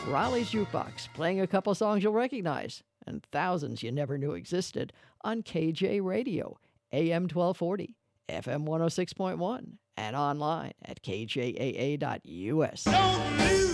Raleigh's Jukebox, playing a couple songs you'll recognize and thousands you never knew existed on KJ Radio, AM 1240, FM 106.1, and online at kjaa.us. Don't lose.